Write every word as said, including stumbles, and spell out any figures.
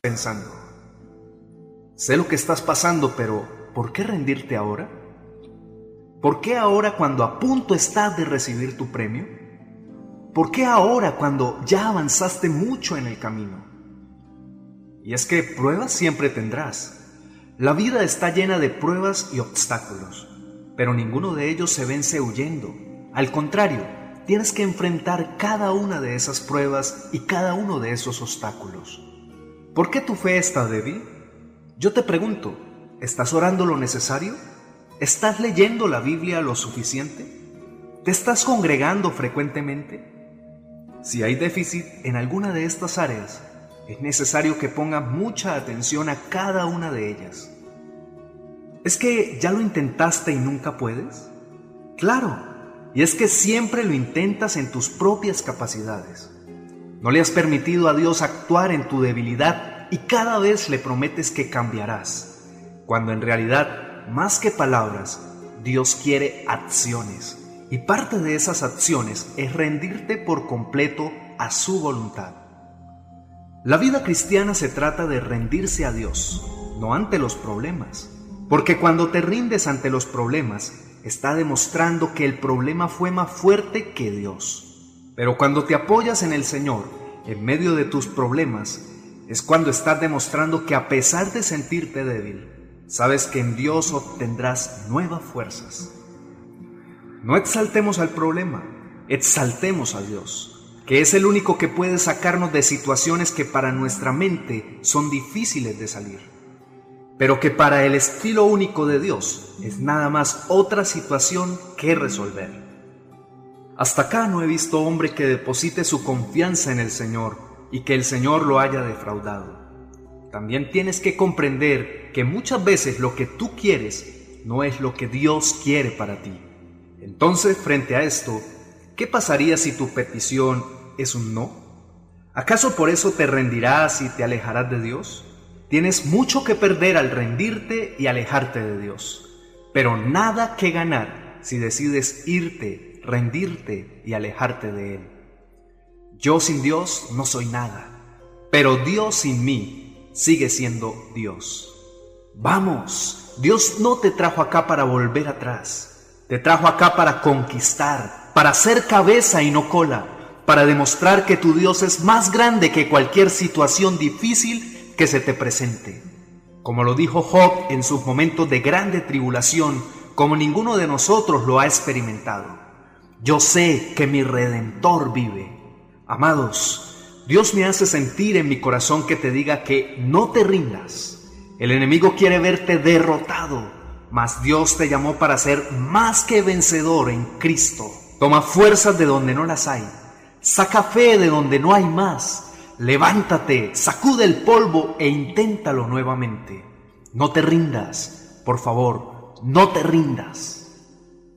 pensando: sé lo que estás pasando, pero ¿por qué rendirte ahora? ¿Por qué ahora cuando a punto estás de recibir tu premio? ¿Por qué ahora cuando ya avanzaste mucho en el camino? Y es que pruebas siempre tendrás. La vida está llena de pruebas y obstáculos, pero ninguno de ellos se vence huyendo. Al contrario, tienes que enfrentar cada una de esas pruebas y cada uno de esos obstáculos. ¿Por qué tu fe está débil? Yo te pregunto, ¿estás orando lo necesario? ¿Estás leyendo la Biblia lo suficiente? ¿Te estás congregando frecuentemente? Si hay déficit en alguna de estas áreas, es necesario que pongas mucha atención a cada una de ellas. ¿Es que ya lo intentaste y nunca puedes? Claro, y es que siempre lo intentas en tus propias capacidades. No le has permitido a Dios actuar en tu debilidad y cada vez le prometes que cambiarás, cuando en realidad, más que palabras, Dios quiere acciones. Y parte de esas acciones es rendirte por completo a su voluntad. La vida cristiana se trata de rendirse a Dios, no ante los problemas. Porque cuando te rindes ante los problemas, está demostrando que el problema fue más fuerte que Dios. Pero cuando te apoyas en el Señor, en medio de tus problemas, es cuando estás demostrando que a pesar de sentirte débil, sabes que en Dios obtendrás nuevas fuerzas. No exaltemos al problema, exaltemos a Dios, que es el único que puede sacarnos de situaciones que para nuestra mente son difíciles de salir, pero que para el estilo único de Dios es nada más otra situación que resolver. Hasta acá no he visto hombre que deposite su confianza en el Señor y que el Señor lo haya defraudado. También tienes que comprender que muchas veces lo que tú quieres no es lo que Dios quiere para ti. Entonces, frente a esto, ¿qué pasaría si tu petición es un no? ¿Acaso por eso te rendirás y te alejarás de Dios? Tienes mucho que perder al rendirte y alejarte de Dios, pero nada que ganar si decides irte, rendirte y alejarte de Él. Yo sin Dios no soy nada, pero Dios sin mí sigue siendo Dios. Vamos, Dios no te trajo acá para volver atrás. Te trajo acá para conquistar, para ser cabeza y no cola, para demostrar que tu Dios es más grande que cualquier situación difícil que se te presente. Como lo dijo Job en sus momentos de grande tribulación, como ninguno de nosotros lo ha experimentado. Yo sé que mi Redentor vive. Amados, Dios me hace sentir en mi corazón que te diga que no te rindas. El enemigo quiere verte derrotado, mas Dios te llamó para ser más que vencedor en Cristo. Toma fuerzas de donde no las hay. Saca fe de donde no hay más. Levántate, sacude el polvo e inténtalo nuevamente. No te rindas, por favor, no te rindas.